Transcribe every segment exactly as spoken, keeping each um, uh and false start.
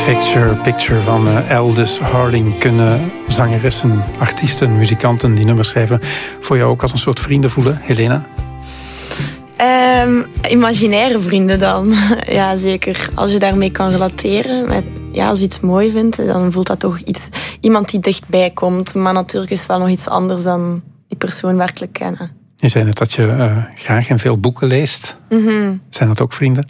Picture, Picture van uh, Aldous Harding. Kunnen zangeressen, artiesten, muzikanten die nummers schrijven voor jou ook als een soort vrienden voelen, Helena? Um, imaginaire vrienden dan. Ja, zeker. Als je daarmee kan relateren, met, ja, als je iets mooi vindt, dan voelt dat toch iets, iemand die dichtbij komt. Maar natuurlijk is het wel nog iets anders dan die persoon werkelijk kennen. Je zei net dat je uh, graag en veel boeken leest. Mm-hmm. Zijn dat ook vrienden?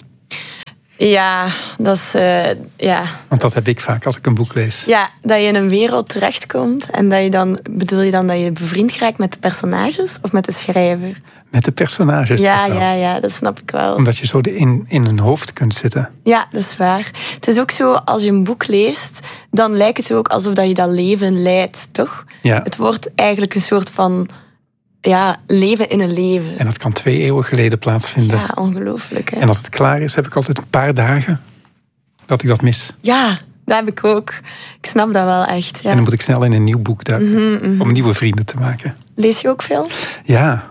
Ja, dat is... Uh, ja. Want dat heb ik vaak als ik een boek lees. Ja, dat je in een wereld terechtkomt en dat je dan... Bedoel je dan dat je bevriend raakt met de personages of met de schrijver? Met de personages. Ja, ja, ja, dat snap ik wel. Omdat je zo in, in hun hoofd kunt zitten. Ja, dat is waar. Het is ook zo, als je een boek leest, dan lijkt het ook alsof dat je dat leven leidt, toch? Ja. Het wordt eigenlijk een soort van... Ja, leven in een leven. En dat kan twee eeuwen geleden plaatsvinden. Ja, ongelooflijk. Hè? En als het klaar is, heb ik altijd een paar dagen dat ik dat mis. Ja, dat heb ik ook. Ik snap dat wel echt. Ja. En dan moet ik snel in een nieuw boek duiken. Mm-hmm, mm-hmm. Om nieuwe vrienden te maken. Lees je ook veel? Ja.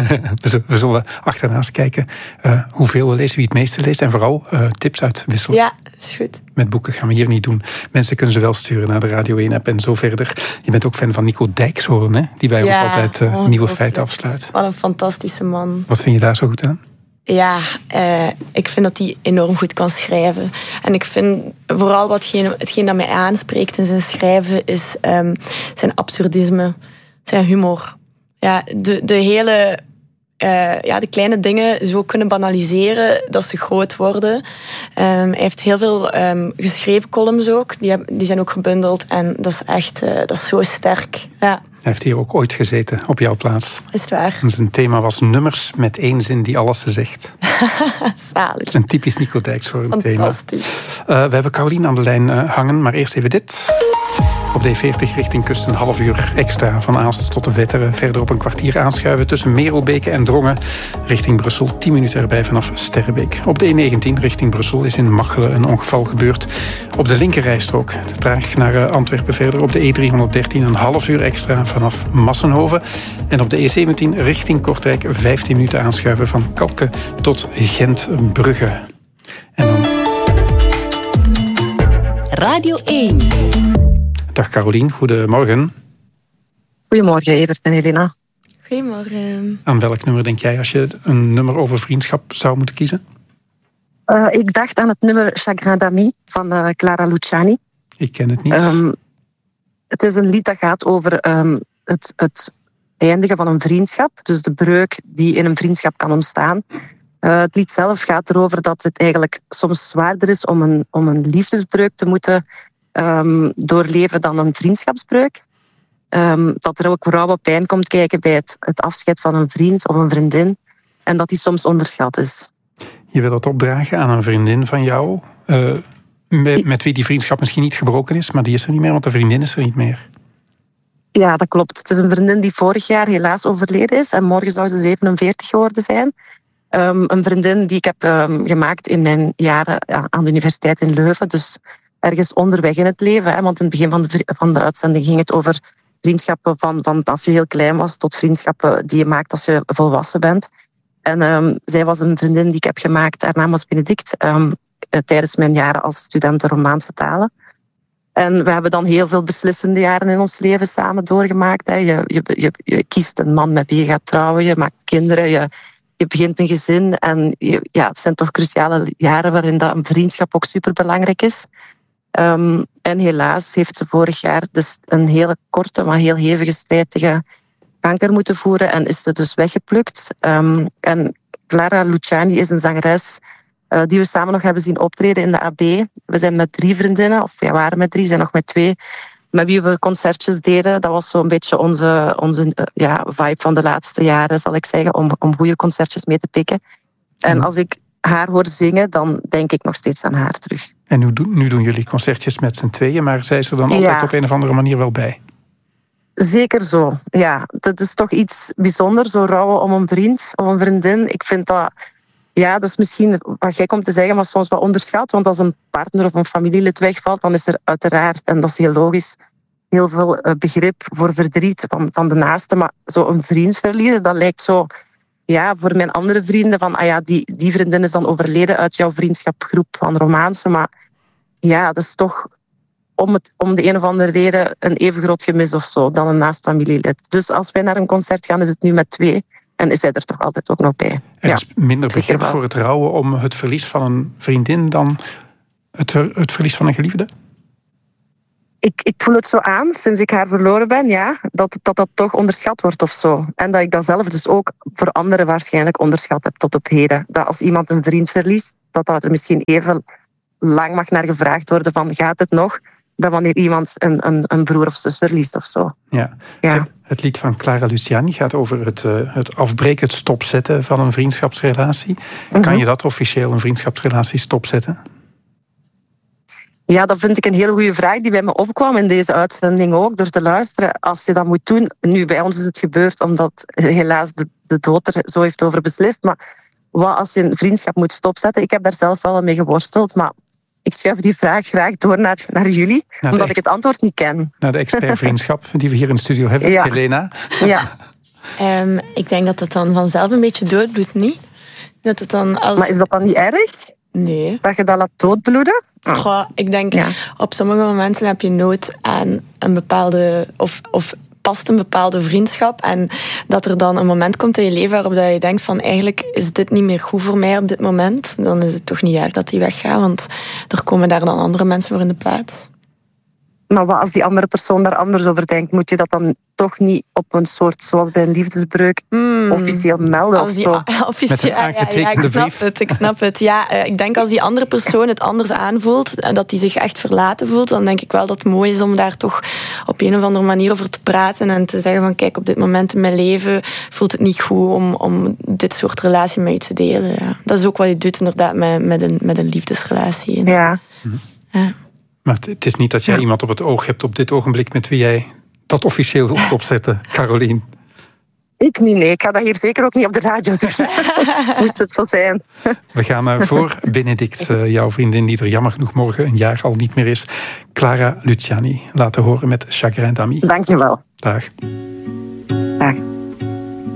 We zullen achternaast kijken uh, hoeveel we lezen, wie het meeste leest. En vooral uh, tips uitwisselen. Ja, is goed. Met boeken gaan we hier niet doen. Mensen kunnen ze wel sturen naar de Radio één app en zo verder. Je bent ook fan van Nico Dijkshoorn, hè? Die bij ja, ons altijd uh, nieuwe feiten afsluit. Wat een fantastische man. Wat vind je daar zo goed aan? Ja, uh, ik vind dat hij enorm goed kan schrijven. En ik vind vooral watgene, hetgeen dat mij aanspreekt in zijn schrijven is um, zijn absurdisme, zijn humor. Ja, de, de hele... Uh, ja, de kleine dingen zo kunnen banaliseren dat ze groot worden. Um, hij heeft heel veel um, geschreven columns ook. Die, heb, die zijn ook gebundeld. En dat is echt uh, dat is zo sterk. Ja. Hij heeft hier ook ooit gezeten, op jouw plaats. Is het waar? En zijn thema was nummers met één zin die alles zegt. Zalig. Dat is een typisch Nico Dijkshoorn thema. Fantastisch. Uh, we hebben Carolien aan de lijn uh, hangen, maar eerst even dit. Op D veertig richting kust een half uur extra van Aalst tot de Vetteren. Verder op een kwartier aanschuiven tussen Merelbeke en Drongen. Richting Brussel, tien minuten erbij vanaf Sterrebeek. Op de E negentien richting Brussel is in Machelen een ongeval gebeurd. Op de linkerrijstrook te traag naar Antwerpen verder. Op de E driehonderddertien een half uur extra vanaf Massenhoven. En op de E zeventien richting Kortrijk vijftien minuten aanschuiven van Kalken tot Gent-Brugge. En dan... Radio één. Dag Carolien, goedemorgen. Goedemorgen Evert en Helena. Goedemorgen. Aan welk nummer denk jij als je een nummer over vriendschap zou moeten kiezen? Uh, ik dacht aan het nummer Chagrin d'Ami van uh, Clara Luciani. Ik ken het niet. Um, het is een lied dat gaat over um, het, het eindigen van een vriendschap. Dus de breuk die in een vriendschap kan ontstaan. Uh, het lied zelf gaat erover dat het eigenlijk soms zwaarder is om een, om een liefdesbreuk te moeten um, doorleven dan een vriendschapsbreuk. Um, dat er ook rauwe pijn komt kijken bij het, het afscheid van een vriend of een vriendin. En dat die soms onderschat is. Je wil dat opdragen aan een vriendin van jou, uh, met, met wie die vriendschap misschien niet gebroken is, maar die is er niet meer, want de vriendin is er niet meer. Ja, dat klopt. Het is een vriendin die vorig jaar helaas overleden is en morgen zou ze zevenenveertig geworden zijn. Um, een vriendin die ik heb um, gemaakt in mijn jaren ja, aan de universiteit in Leuven. Dus ergens onderweg in het leven. Hè, want in het begin van de, van de uitzending ging het over vriendschappen van, van als je heel klein was tot vriendschappen die je maakt als je volwassen bent. En um, zij was een vriendin die ik heb gemaakt. Haar naam was Benedict. Um, tijdens mijn jaren als student Romaanse talen. En we hebben dan heel veel beslissende jaren in ons leven samen doorgemaakt. Hè. Je, je, je, je kiest een man met wie je gaat trouwen. Je maakt kinderen. Je, je begint een gezin. En je, ja, het zijn toch cruciale jaren waarin dat een vriendschap ook superbelangrijk is. Um, en helaas heeft ze vorig jaar dus een hele korte, maar heel hevige strijd tegen kanker moeten voeren. En is ze dus weggeplukt. Um, en Clara Luciani is een zangeres uh, die we samen nog hebben zien optreden in de A B. We zijn met drie vriendinnen, of we waren met drie, zijn nog met twee, met wie we concertjes deden. Dat was zo'n beetje onze, onze uh, ja, vibe van de laatste jaren, zal ik zeggen, om, om goede concertjes mee te pikken. En als ik haar hoor zingen, dan denk ik nog steeds aan haar terug. En nu, nu doen jullie concertjes met z'n tweeën, maar zij is er dan altijd ja. op een of andere manier wel bij? Zeker zo, ja. Dat is toch iets bijzonders, zo rouwen om een vriend of een vriendin. Ik vind dat, ja, dat is misschien wat gek om te zeggen, maar soms wat onderschat. Want als een partner of een familielid wegvalt, dan is er uiteraard, en dat is heel logisch, heel veel begrip voor verdriet van, van de naaste. Maar zo een vriend verliezen, dat lijkt zo, ja, voor mijn andere vrienden, van, ah ja, die, die vriendin is dan overleden uit jouw vriendschapgroep van Romaanse, maar ja, dat is toch om, het, om de een of andere reden een even groot gemis of zo dan een naast familielid. Dus als wij naar een concert gaan, is het nu met twee. En is hij er toch altijd ook nog bij. Er is ja, minder begrip voor het rouwen om het verlies van een vriendin dan het, het verlies van een geliefde? Ik, ik voel het zo aan, sinds ik haar verloren ben, ja, dat, dat dat toch onderschat wordt of zo. En dat ik dat zelf dus ook voor anderen waarschijnlijk onderschat heb tot op heden. Dat als iemand een vriend verliest, dat daar misschien even lang mag naar gevraagd worden van gaat het nog, dan wanneer iemand een, een, een broer of zus verliest of zo. Ja. Ja. Het lied van Clara Luciani gaat over het, uh, het afbreken, het stopzetten van een vriendschapsrelatie. Mm-hmm. Kan je dat officieel, een vriendschapsrelatie, stopzetten? Ja, dat vind ik een hele goede vraag die bij me opkwam in deze uitzending ook, door te luisteren. Als je dat moet doen, nu bij ons is het gebeurd omdat helaas de, de dood er zo heeft over beslist, maar wat als je een vriendschap moet stopzetten? Ik heb daar zelf wel mee geworsteld, maar ik schuif die vraag graag door naar, naar jullie, naar omdat ex- ik het antwoord niet ken. Naar de expertvriendschap die we hier in de studio hebben, ja. Helena. Ja. um, ik denk dat het dan vanzelf een beetje doodbloedt, niet? Dat het dan als... Maar is dat dan niet erg? Nee. Dat je dat laat doodbloeden? Oh. Goh, ik denk, ja. Op sommige momenten heb je nood aan een bepaalde... Of, of past een bepaalde vriendschap. En dat er dan een moment komt in je leven waarop dat je denkt van eigenlijk is dit niet meer goed voor mij op dit moment. Dan is het toch niet erg dat die weggaat, want er komen daar dan andere mensen voor in de plaats. Maar wat als die andere persoon daar anders over denkt, moet je dat dan toch niet op een soort, zoals bij een liefdesbreuk, mm. officieel melden of zo? Officieel, Met een aangetekende ja, ja, ik snap brief. het, ik snap het. Ja, ik denk als die andere persoon het anders aanvoelt en dat die zich echt verlaten voelt, dan denk ik wel dat het mooi is om daar toch op een of andere manier over te praten en te zeggen van kijk, op dit moment in mijn leven voelt het niet goed om, om dit soort relatie met je te delen. Ja. Dat is ook wat je doet inderdaad met, met, een, met een liefdesrelatie. Ja. Ja. Maar het is niet dat jij ja. iemand op het oog hebt op dit ogenblik met wie jij dat officieel wilt opzetten, Carolien. Ik niet, nee. Ik ga dat hier zeker ook niet op de radio doen. Moest het zo zijn. We gaan uh, voor Benedict, uh, jouw vriendin die er jammer genoeg morgen een jaar al niet meer is, Clara Luciani laten horen met Chagrin d'Ami. Dank je wel. Dag.